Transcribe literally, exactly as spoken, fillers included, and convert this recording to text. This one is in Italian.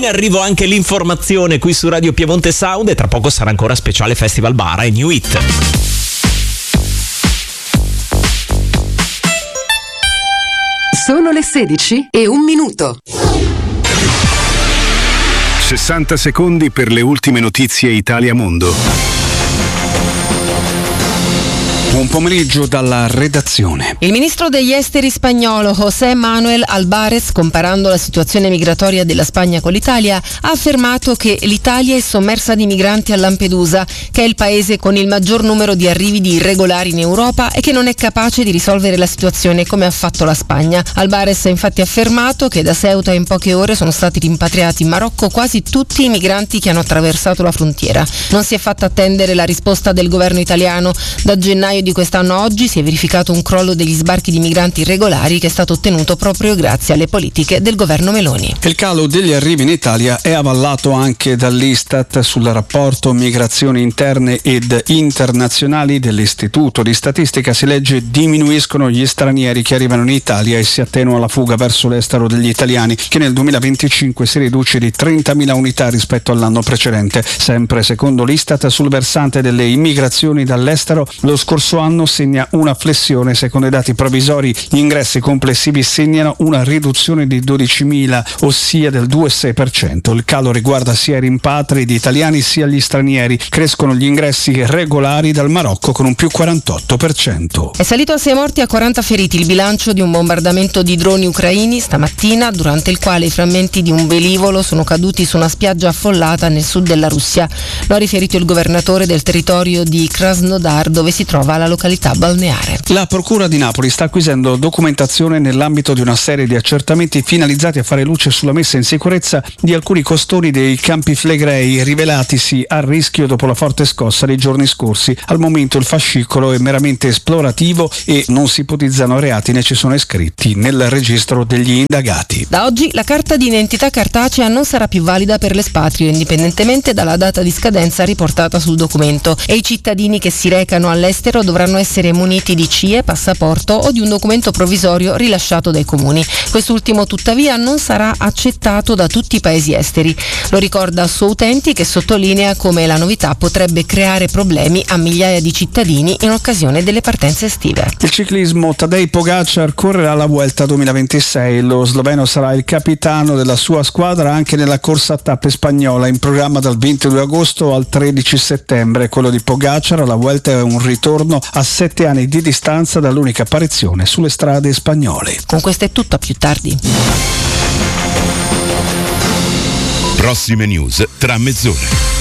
In arrivo anche l'informazione qui su Radio Piemonte Sound e tra poco sarà ancora speciale Festival Bara e New Hit. Sono le sedici e un minuto. sessanta secondi per le ultime notizie Italia Mondo. Buon pomeriggio dalla redazione. Il ministro degli esteri spagnolo José Manuel Álvarez, comparando la situazione migratoria della Spagna con l'Italia, ha affermato che l'Italia è sommersa di migranti a Lampedusa, che è il paese con il maggior numero di arrivi di irregolari in Europa e che non è capace di risolvere la situazione come ha fatto la Spagna. Álvarez ha infatti affermato che da Ceuta in poche ore sono stati rimpatriati in Marocco quasi tutti i migranti che hanno attraversato la frontiera. Non si è fatta attendere la risposta del governo italiano. Da gennaio di quest'anno a oggi si è verificato un crollo degli sbarchi di migranti irregolari che è stato ottenuto proprio grazie alle politiche del governo Meloni. Il calo degli arrivi in Italia è avallato anche dall'Istat. Sul rapporto migrazioni interne ed internazionali dell'Istituto di Statistica si legge: diminuiscono gli stranieri che arrivano in Italia e si attenua la fuga verso l'estero degli italiani, che nel duemilaventicinque si riduce di trentamila unità rispetto all'anno precedente. Sempre secondo l'Istat, sul versante delle immigrazioni dall'estero lo scorso anno segna una flessione. Secondo i dati provvisori, gli ingressi complessivi segnano una riduzione di dodicimila, ossia del due virgola sei per cento. Il calo riguarda sia i rimpatri di italiani sia gli stranieri. Crescono gli ingressi regolari dal Marocco con un più quarantotto per cento. È salito a sei morti e a quaranta feriti il bilancio di un bombardamento di droni ucraini stamattina, durante il quale i frammenti di un velivolo sono caduti su una spiaggia affollata nel sud della Russia. Lo ha riferito il governatore del territorio di Krasnodar, dove si trova la località balneare. La Procura di Napoli sta acquisendo documentazione nell'ambito di una serie di accertamenti finalizzati a fare luce sulla messa in sicurezza di alcuni costoni dei Campi Flegrei, rivelatisi a rischio dopo la forte scossa dei giorni scorsi. Al momento il fascicolo è meramente esplorativo e non si ipotizzano reati né ci sono iscritti nel registro degli indagati. Da oggi la carta di identità cartacea non sarà più valida per l'espatrio, indipendentemente dalla data di scadenza riportata sul documento, e i cittadini che si recano all'estero dovranno essere muniti di C I E, passaporto o di un documento provvisorio rilasciato dai comuni. Quest'ultimo tuttavia non sarà accettato da tutti i paesi esteri. Lo ricorda So Utenti, che sottolinea come la novità potrebbe creare problemi a migliaia di cittadini in occasione delle partenze estive. Il ciclismo: Tadej Pogačar correrà la Vuelta duemilaventisei. Lo sloveno sarà il capitano della sua squadra anche nella corsa a tappe spagnola, in programma dal ventidue agosto al tredici settembre. Quello di Pogačar alla Vuelta è un ritorno a sette anni di distanza dall'unica apparizione sulle strade spagnole. Con questo è tutto, a più tardi. Prossime news tra mezz'ora.